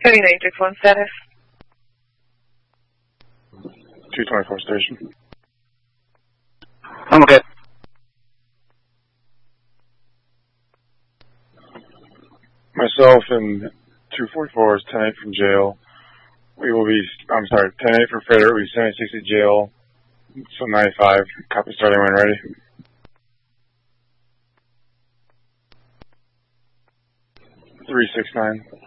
3961 status. 224 station. I'm okay. Myself and 244 is 10-8 from jail. We will be, 10-8 from Frederick. We'll be 76 at jail. So 95. Copy starting when ready. .369.